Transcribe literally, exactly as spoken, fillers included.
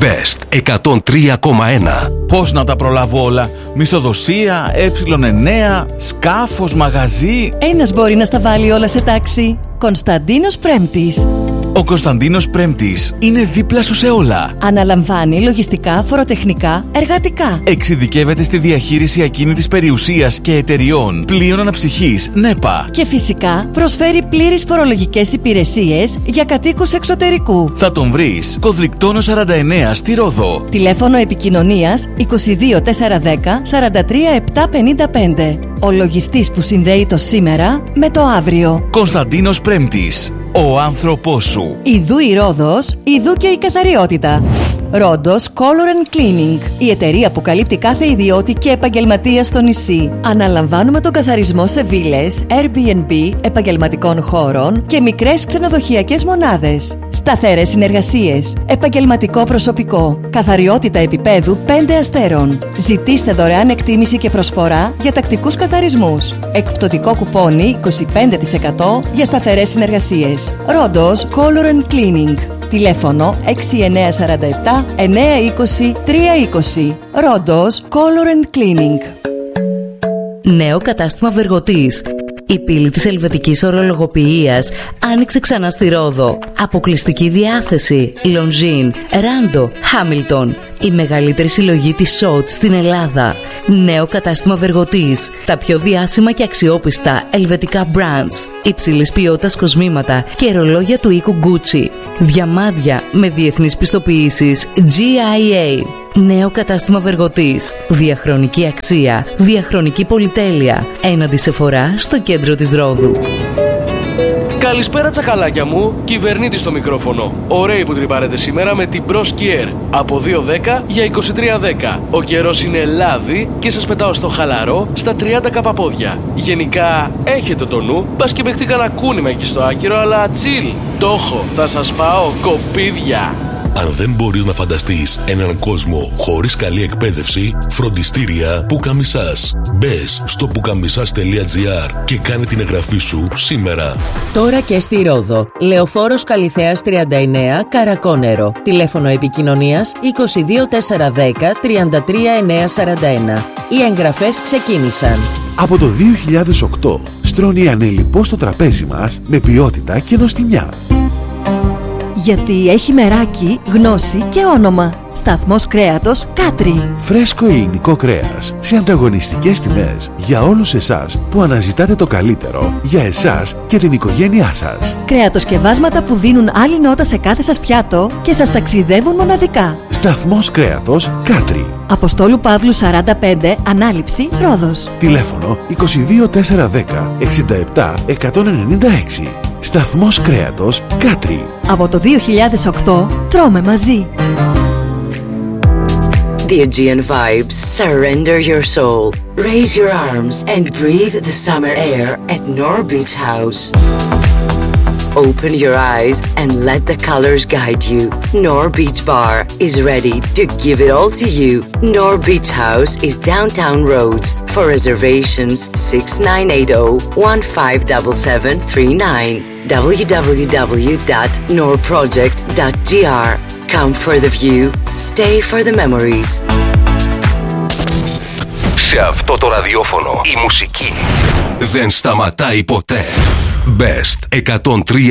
Best εκατόν τρία κόμμα ένα. Πώς να τα προλάβω όλα? Μισθοδοσία, ε εννιά, σκάφος, μαγαζί. Ένας μπορεί να στα βάλει όλα σε τάξη. Κωνσταντίνος Πρέμπτης. Ο Κωνσταντίνος Πρέμπτης είναι δίπλα σου σε όλα. Αναλαμβάνει λογιστικά, φοροτεχνικά, εργατικά. Εξειδικεύεται στη διαχείριση ακίνητης περιουσίας και εταιριών, πλοίων αναψυχής, ΝΕΠΑ. Και φυσικά προσφέρει πλήρεις φορολογικές υπηρεσίες για κατοίκους εξωτερικού. Θα τον βρεις Κοδρικτόνο σαράντα εννέα στη Ρόδο. Τηλέφωνο επικοινωνίας είκοσι δύο τετρακόσια δέκα σαράντα τρία επτακόσια πενήντα πέντε. Ο λογιστής που συνδέει το σήμερα με το αύριο. Κωνσταντίνος Πρέμπτης. Ο άνθρωπός σου. Ιδού η Ρόδος, ιδού και η καθαριότητα. Ρόντος Color and Cleaning. Η εταιρεία που καλύπτει κάθε ιδιώτη και επαγγελματία στο νησί. Αναλαμβάνουμε τον καθαρισμό σε βίλες, Airbnb, επαγγελματικών χώρων και μικρές ξενοδοχειακές μονάδες. Σταθερές συνεργασίες. Επαγγελματικό προσωπικό. Καθαριότητα επίπεδου πέντε αστέρων. Ζητήστε δωρεάν εκτίμηση και προσφορά για τακτικούς καθαρισμούς. Εκπτωτικό κουπόνι είκοσι πέντε τοις εκατό για σταθερές συνεργασίες. Ρόντος Color and Cleaning. Τηλέφωνο έξι εννιά τέσσερα επτά εννιά είκοσι τρία είκοσι. Ρόντος Color and Cleaning. Νέο κατάστημα Βεργοτής. Η πύλη της ελβετικής ορολογοποιίας άνοιξε ξανά στη Ρόδο. Αποκλειστική διάθεση Longines, Rando, Hamilton. Η μεγαλύτερη συλλογή της Σότ στην Ελλάδα. Νέο κατάστημα Βεργοτής. Τα πιο διάσημα και αξιόπιστα ελβετικά brands. Υψηλής ποιότητας κοσμήματα και ρολόγια του οίκου Gucci. Διαμάντια με διεθνείς πιστοποιήσεις τζι άι έι. Νέο κατάστημα Βεργοτής. Διαχρονική αξία, διαχρονική πολυτέλεια. Έναντι Σεφορά στο κέντρο της Ρόδου. Καλησπέρα τσακαλάκια μου, κυβερνήτης στο μικρόφωνο. Ωραίοι που τρυπάρετε σήμερα με την Pro Skier. Από δύο δέκα για είκοσι τρία δέκα. Ο καιρός είναι λάδι και σας πετάω στο χαλαρό στα τριάντα καπαπόδια. Γενικά έχετε το νου, μπας και παιχτεί κανένα κούνημα εκεί στο άκυρο, αλλά chill. Το έχω, θα σας πάω κοπίδια. Αν δεν μπορείς να φανταστείς έναν κόσμο χωρίς καλή εκπαίδευση, φροντιστήρια Πουκαμισάς. Μπες στο πουκαμισάς τελεία τζι άρ και κάνε την εγγραφή σου σήμερα. Τώρα και στη Ρόδο. Λεωφόρος Καλιθέας τριάντα εννέα, Καρακόνερο. Τηλέφωνο επικοινωνίας είκοσι δύο τετρακόσια δέκα τριάντα τρία εννιακόσια σαράντα ένα. Οι εγγραφές ξεκίνησαν. Από το δύο χιλιάδες οκτώ στρώνει ανέλιπο στο τραπέζι μας με ποιότητα και νοστιμιά. Γιατί έχει μεράκι, γνώση και όνομα. Σταθμός κρέατος Κάτρι. Φρέσκο ελληνικό κρέας σε ανταγωνιστικές τιμές για όλους εσάς που αναζητάτε το καλύτερο για εσάς και την οικογένειά σας. Κρεατοσκευάσματα που δίνουν άλλη νότα σε κάθε σας πιάτο και σας ταξιδεύουν μοναδικά. Σταθμός κρέατος Κάτρι. Αποστόλου Παύλου σαράντα πέντε, Ανάληψη, Ρόδος. Τηλέφωνο είκοσι δύο τετρακόσια δέκα εξήντα επτά εκατόν ενενήντα έξι. Σταθμός κρέατος Κάτρι. Από το δύο χιλιάδες οκτώ τρώμε μαζί. The Aegean vibes. Surrender your soul. Raise your arms and breathe the summer air at Nor Beach House. Open your eyes and let the colors guide you. Nor Beach Bar is ready to give it all to you. Nor Beach House is downtown Rhodes. For reservations, six nine eight zero, one five seven seven three nine. w w w dot nor project dot g r. Come for the view, stay for the memories. Σε αυτό το ραδιόφωνο η μουσική δεν σταματάει ποτέ. Best εκατόν τρία